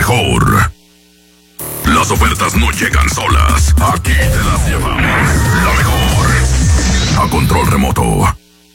mejor. Las ofertas no llegan solas. Aquí te las llevamos. La mejor. A control remoto.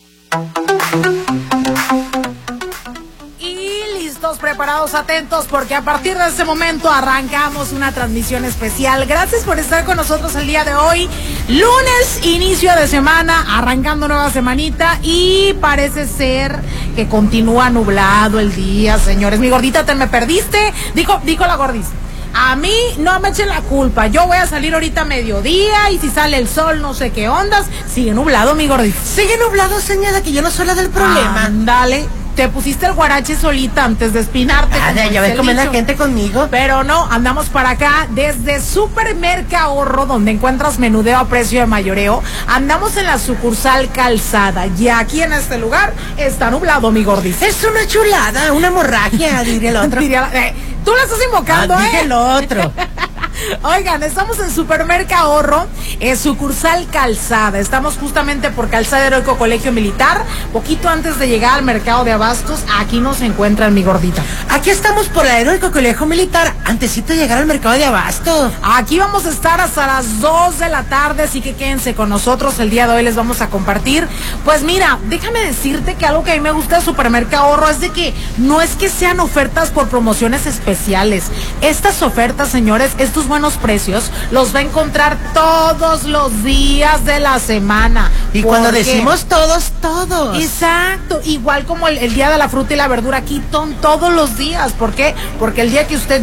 Preparados, atentos, porque a partir de este momento arrancamos una transmisión especial. Gracias por estar con nosotros el día de hoy. Lunes, inicio de semana, arrancando nueva semanita y parece ser que continúa nublado el día, señores. Mi gordita, te me perdiste. Dijo la gordis. A mí no me echen la culpa. Yo voy a salir ahorita a mediodía y si sale el sol, no sé qué ondas. Sigue nublado, mi gordita. Sigue nublado, señora, que yo no soy la del problema. Ándale. Te pusiste el guarache solita antes de espinarte. Ya ves cómo es la gente conmigo. Pero no, andamos para acá desde Supermercahorro, donde encuentras menudeo a precio de mayoreo. Andamos en la sucursal Calzada. Y aquí en este lugar está nublado, mi gordis. Es una chulada, una hemorragia, diría el otro. Tú la estás invocando, dije el otro. Oigan, estamos en Supermercahorro, sucursal Calzada. Estamos justamente por Calzada Heroico Colegio Militar, poquito antes de llegar al mercado de abastos. Aquí nos encuentran, mi gordita. Aquí estamos por el Heroico Colegio Militar, antesito de llegar al mercado de abastos. Aquí vamos a estar hasta las 2 de la tarde, así que quédense con nosotros. El día de hoy les vamos a compartir. Pues mira, déjame decirte que algo que a mí me gusta de Supermercahorro es de que no es que sean ofertas por promociones especiales. Estas ofertas, señores, estos buenos precios los va a encontrar todos los días de la semana. Y cuando decimos todos. Exacto, igual como el día de la fruta y la verdura, aquí son todos los días. ¿Por qué? Porque el día que usted